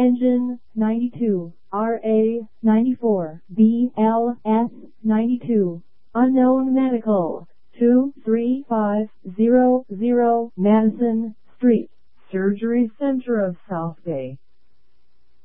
Engine 92, RA 94, BLS 92. Unknown Medical, 23500 Madison Street, Surgery Center of South Bay.